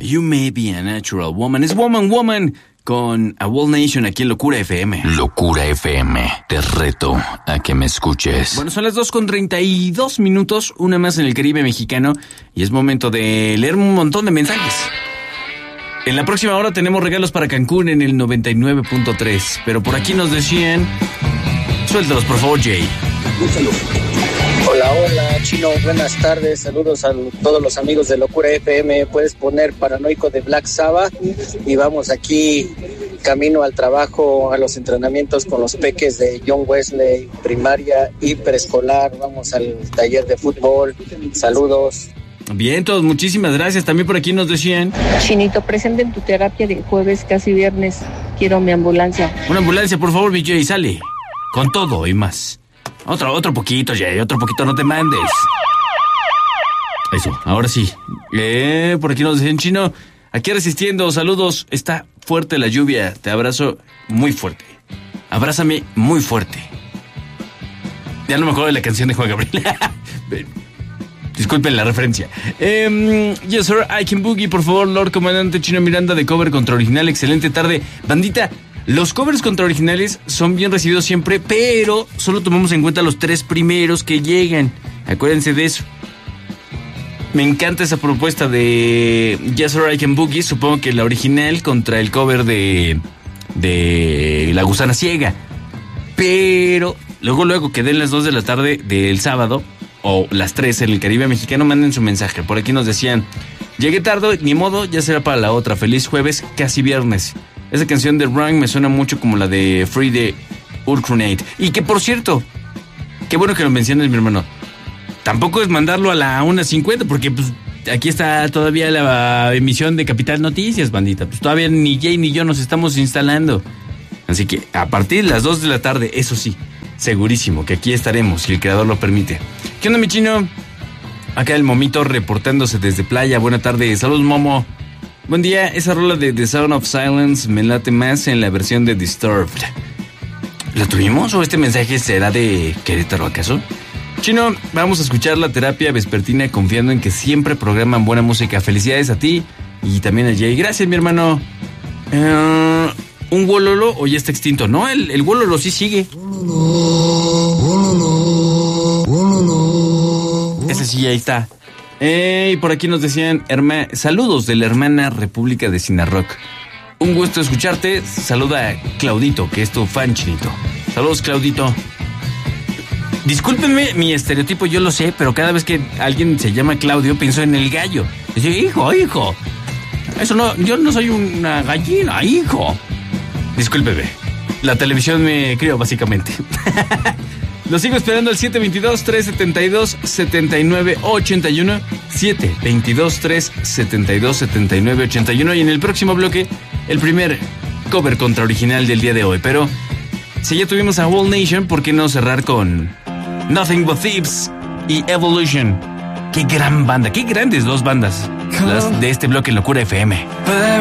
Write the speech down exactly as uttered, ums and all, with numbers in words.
You May Be a Natural Woman. Es Woman Woman con A Whole Nation aquí en Locura F M. Locura F M, te reto a que me escuches. Bueno, son las dos con treinta y dos minutos, una más en el Caribe mexicano, y es momento de leer un montón de mensajes. En la próxima hora tenemos regalos para Cancún en el noventa y nueve punto tres, pero por aquí nos decían... Suéltalos, por favor, Jay. Hola, hola, Chino, buenas tardes, saludos a todos los amigos de Locura F M. Puedes poner Paranoico de Black Sabbath y vamos aquí camino al trabajo, a los entrenamientos con los peques de John Wesley, primaria y preescolar. Vamos al taller de fútbol, saludos. Bien, todos, muchísimas gracias. También por aquí nos decían... Chinito, presente en tu terapia de jueves, casi viernes. Quiero mi ambulancia. Una ambulancia, por favor, mi Jay, sale. Con todo y más. Otro, otro poquito, Jay, otro poquito, no te mandes. Eso, ahora sí. Eh, por aquí nos dicen, Chino, aquí resistiendo, saludos. Está fuerte la lluvia, te abrazo muy fuerte. Abrázame muy fuerte. Ya no me acuerdo de la canción de Juan Gabriel. Disculpen la referencia. Eh, yes, sir, I can boogie, por favor, Lord Comandante Chino Miranda de cover contra original. Excelente tarde. Bandita, los covers contra originales son bien recibidos siempre, pero solo tomamos en cuenta los tres primeros que llegan. Acuérdense de eso. Me encanta esa propuesta de Yes, sir, I can boogie. Supongo que la original contra el cover de, de La Gusana Ciega. Pero luego, luego que den las dos de la tarde del sábado, o las tres en el Caribe mexicano, manden su mensaje. Por aquí nos decían, llegué tarde, ni modo, ya será para la otra. Feliz jueves, casi viernes. Esa canción de Rang me suena mucho como la de Free de Urkrunate. Y que, por cierto, qué bueno que lo mencionas, mi hermano. Tampoco es mandarlo a la una cincuenta, porque pues aquí está todavía la emisión de Capital Noticias, bandita. Pues todavía ni Jay ni yo nos estamos instalando. Así que a partir de las dos de la tarde, eso sí, segurísimo que aquí estaremos, si el creador lo permite. ¿Qué onda, mi Chino? Acá el Momito reportándose desde playa. Buena tarde, saludos, Momo. Buen día, esa rola de The Sound of Silence me late más en la versión de Disturbed. ¿La tuvimos o este mensaje será de Querétaro acaso? Chino, vamos a escuchar la terapia vespertina confiando en que siempre programan buena música. Felicidades a ti y también a Jay. Gracias, mi hermano. Uh, ¿Un Wololo o ya está extinto? No, el, el Wololo sí sigue. Ese sí, ahí está. Eh, y por aquí nos decían, herma, saludos de la hermana República de Sinarrock. Un gusto escucharte. Saluda a Claudito, que es tu fan, Chinito. Saludos, Claudito. Discúlpenme mi estereotipo, yo lo sé, pero cada vez que alguien se llama Claudio, pienso en el gallo. Dice, hijo, hijo. Eso no, yo no soy una gallina, hijo. Discúlpeme. La televisión me crió, básicamente. Lo sigo esperando al siete dos dos, tres siete dos, siete nueve ocho uno, siete dos dos, tres siete dos, siete nueve ocho uno, y en el próximo bloque, el primer cover contra original del día de hoy. Pero si ya tuvimos a Whole Nation, ¿por qué no cerrar con Nothing But Thieves y Evolution? Qué gran banda, qué grandes dos bandas las de este bloque Locura F M.